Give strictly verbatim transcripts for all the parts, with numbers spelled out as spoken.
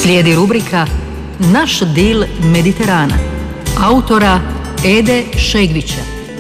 Slijedi rubrika Naš dil Mediterana, autora Ede Šegvića.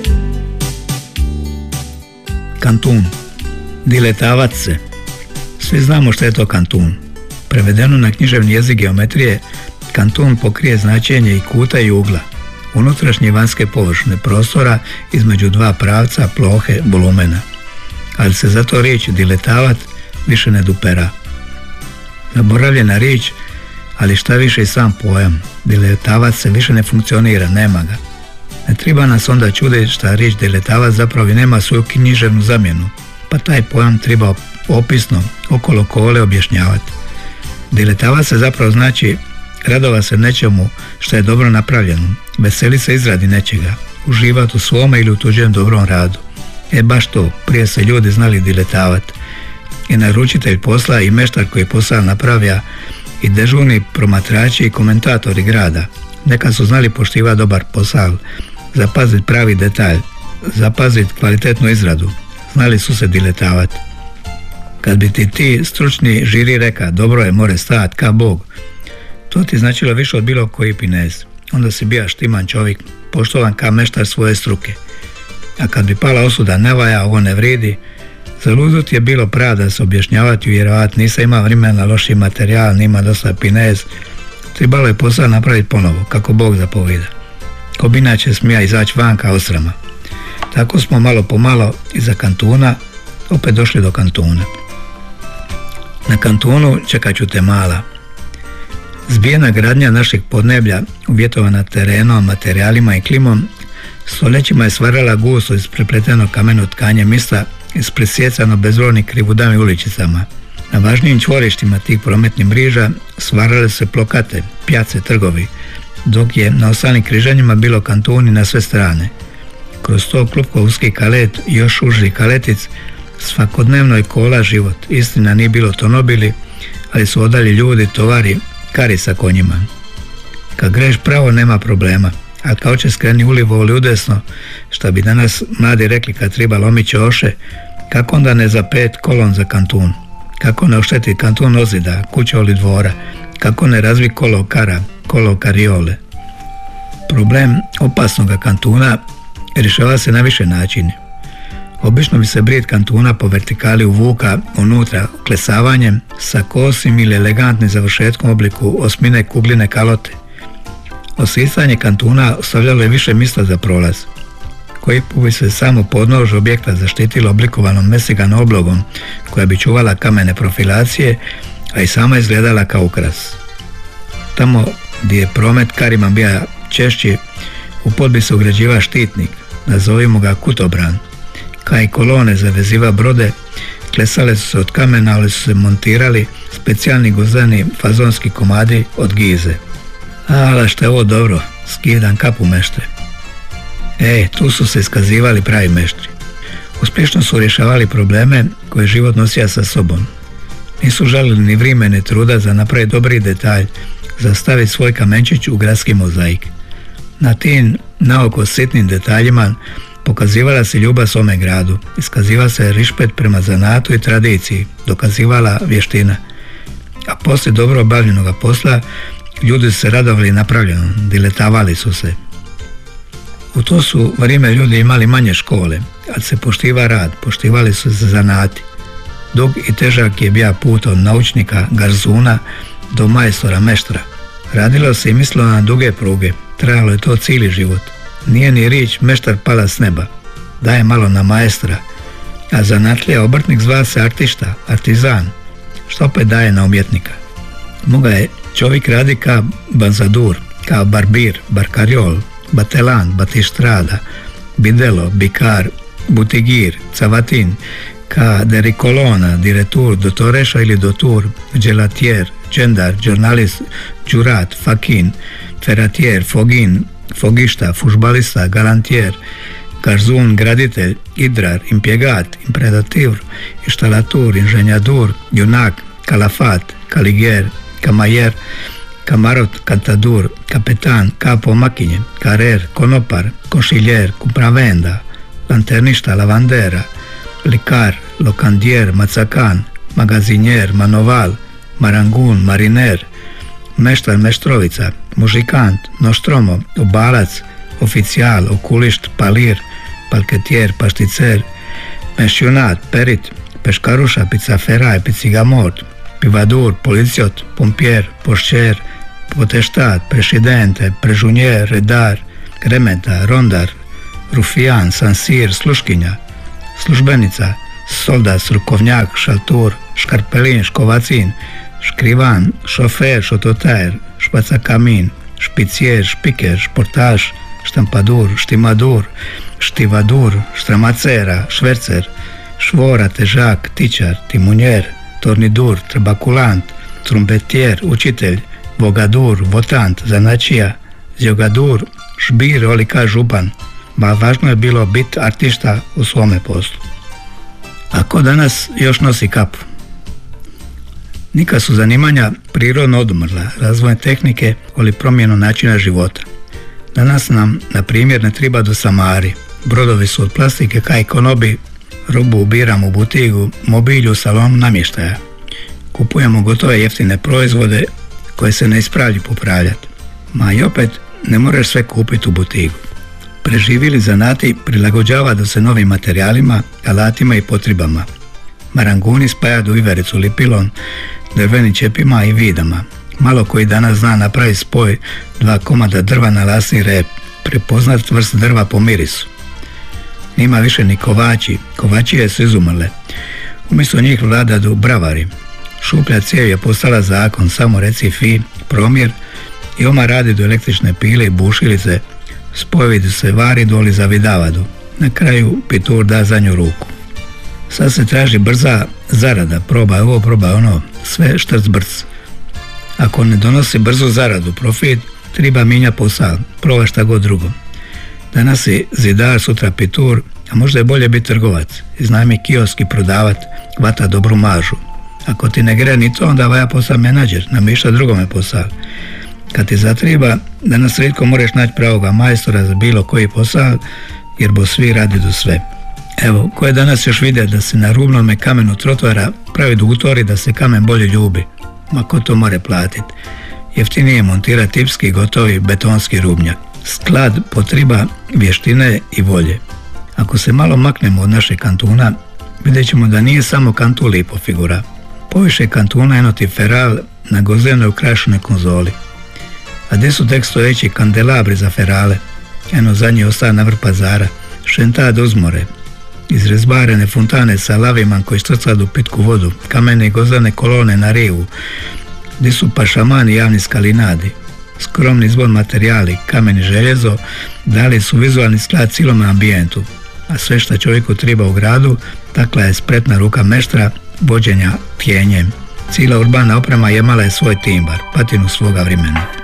Kantun. Diletavac se. Svi znamo što je to kantun. Prevedeno na književni jezik geometrije, kantun pokrije značenje i kuta i ugla, unutrašnje i vanjske površine prostora između dva pravca, plohe, volumena. Ali se zato riječ diletavac više ne dupera. Zaboravljena riječ, ali šta više i sam pojam. Diletavac se više ne funkcionira, nema ga. Ne treba nas onda čuditi šta riječ diletavac zapravo i nema svoju književnu zamjenu, pa taj pojam treba opisno okolo kole objašnjavati. Diletavac se zapravo znači radova se nečemu što je dobro napravljeno, veseli se izradi nečega, uživati u svome ili u tuđem dobrom radu. E baš to, prije se ljudi znali diletavati. I naručitelj posla i meštar koji posao napravlja i dežurni promatrači i komentatori grada. Nekad su znali poštivati dobar posao, zapaziti pravi detalj, zapaziti kvalitetnu izradu. Znali su se diletavati. Kad bi ti ti stručni žiri reka dobro je, more stajat ka Bog, to ti značilo više od bilo koji pinez. Onda si bija štiman čovjek, poštovan ka meštar svoje struke. A kad bi pala osuda ne valja, ovo ne vridi, zaludut je bilo pravda se objašnjavati, vjerovat, nisam imao vremena, loši materijal, nima dosta pinez. Trebalo je posao napraviti ponovo, kako Bog zapovida. Ko bi inače smija izaći vanka osrama. Tako smo malo po malo iza kantuna opet došli do kantuna. Na kantunu čekat ću te mala. Zbijena gradnja naših podneblja, uvjetovana terenom, materijalima i klimom, stoljećima je stvarala gusto iz prepletenog kameno tkanje mista i s presjecano bezbrojnim krivudama i uličicama. Na važnijim čvorištima tih prometnih mreža stvarale se plokate, pjace, trgovi, dok je na ostalim križanjima bilo kantuni na sve strane. Kroz to klupko uski kalet i još uži kaletic svakodnevno je kola život. Istina, nije bilo tonobili, ali su odali ljudi, tovari, kari sa konjima. Kad greš pravo nema problema, a kao će skreni ulivo ili udesno, što bi danas mladi rekli kad treba lomit ćoše, kako onda ne za pet kolon za kantun, kako ne ošteti kantun ozida, kuća ili dvora, kako ne razvi kolo kara, kolo kariole. Problem opasnog kantuna rješava se na više načine. Obično bi se brijed kantuna po vertikali uvuka unutra klesavanjem sa kosim ili elegantnim završetkom obliku osmine kugline kalote. Osisanje kantuna ostavljalo je više mjesta za prolaz, koji bi se samo podnož objekta zaštitilo oblikovanom mesiganom oblogom koja bi čuvala kamene profilacije, a i sama izgledala kao ukras. Tamo gdje je promet karima bija češći, u pod bi se ugrađiva štitnik, nazovimo ga kutobran, kao i kolone za veziva brode, klesale su se od kamena, ali su se montirali specijalni guzdani fazonski komadi od gize. Ale što je ovo dobro, skidam kapu meštre. E, tu su se iskazivali pravi meštri. Uspješno su rješavali probleme koje život nosija sa sobom. Nisu žalili ni vrime ni truda za napraviti dobri detalj, za staviti svoj kamenčić u gradski mozaik. Na tim naoko sitnim detaljima pokazivala se ljubav svome gradu, iskazivala se rišpet prema zanatu i tradiciji, dokazivala vještina. A poslije dobro obavljenog posla ljudi su se radovali napravljeno, diletavali su se. U to su vrijeme ljudi imali manje škole, ali se poštiva rad, poštivali su se zanati. Dug i težak je bija put od naučnika, garzuna do majstora meštra. Radilo se i mislilo na duge pruge, trajalo je to cijeli život. Nije ni riječ meštar pala s neba, daje malo na maestra, a zanatlija obrtnik zva se artišta, artizan, što opet daje na umjetnika. Moga je čovjek radi ka banzadur, ka barbir, barkariol, batelan, batistrada, bidelo, bikar, butigir, cavatin, ka derikolona, diretur, dotoreša ili dotur, gelatier, džendar, žurnalist, džurat, fakin, feratier, fogin, fogišta, fužbalista, galantier, garzun, graditelj, idrar, impjegat, impredativr, inštalatur, inženjadur, junak, kalafat, kaliger, kamajer, kamarot, kantadur, kapetan, kapo makinje, karer, konopar, košiljer, kupravenda, lanterništa, lavandera, likar, lokandier, macakan, magazinjer, manoval, marangun, mariner, meštar, meštrovica, mužikant, noštromo, obalac, oficijal, okulišt, palir, palketijer, pašticer, mešćunat, perit, peškaruša, picaferaj, picigamort, pivadur, policiot, pompijer, pošćer, poteštat, prešidente, prežunjer, redar, kremeta, rondar, rufijan, sansir, sluškinja, službenica, soldat, rukovnjak, šaltur, škarpelin, škovacin, škrivan, šofer, šototajer, špacakamin, špicijer, špiker, športaš, štampadur, štimadur, štivadur, štramacera, švercer, švora, težak, tičar, timunjer, tornidur, trabakulant, trumpetijer, učitelj, vogadur, votant, zanačija, zjogadur, šbir, olika, župan. Ba važno je bilo biti artista u svome poslu. A ko danas još nosi kapu? Nika su zanimanja prirodno odumrla, razvoj tehnike, ali promjenu načina života. Danas nam, na primjer, ne treba do samari. Brodovi su od plastike kaj konobi, robu ubiramo u butigu, mobilju u salonu namještaja. Kupujemo gotove jeftine proizvode koje se ne ispravlju popravljati. Ma i opet ne moraš sve kupiti u butigu. Preživjeli zanati prilagođava da se novim materijalima, alatima i potrebama. Maranguni spajadu ivericu lipilon, drvenim čepima i vidama. Malo koji danas zna napraviti spoj dva komada drva na lasni rep, prepoznat vrst drva po mirisu. Nima više ni kovači, kovačije su izumrle. Umjesto njih vladadu bravari. Šuplja cijev je postala zakon, samo reci fi, promjer i oma radi do električne pile i bušilice, spojevi se vari doli zavidavadu. Na kraju pitur da zadnju ruku. Sad se traži brza zarada, probaj ovo, probaj ono, sve štrc brc. Ako ne donosi brzu zaradu, profit, treba minja posao, probaj šta god drugo. Danas si zidar, sutra pitur, a možda je bolje biti trgovac, iznajmi kiosk i prodavat, hvata dobru maržu. Ako ti ne gre ni to, onda vaja posao menadžer, namišlja drugome posao. Kad ti zatriba, danas rijetko moraš naći pravoga majstora za bilo koji posao, jer bo svi radi do sve. Evo, ko je danas još vidio da se na rubnome kamenu trotoara pravi dugutori da se kamen bolje ljubi? Ma ko to more platiti? Jeftinije montira tipski gotovi betonski rubnjak. Sklad potriba vještine i volje. Ako se malo maknemo od našeg kantuna, vidjet ćemo da nije samo kantun lipo figura. Poviše kantuna enoti feral na gozdenoj ukrašenoj konzoli. A gdje su tek stojeći kandelabri za ferale? Eno zadnji ostaje na vrh pazara. Šentad uzmore. Izrezbarene fontane sa lavima koji strcadu pitku vodu. Kamene i gozdane kolone na rivu. Gdje su pašamani javni skalinadi. Skromni izbor materijali, kamen i željezo, dali su vizualni sklad cilom ambijentu. A sve što čovjeku treba u gradu, takla je spretna ruka meštra, vođenja tjenjem. Cijela urbana oprema imala je svoj timbar, patinu svoga vremena.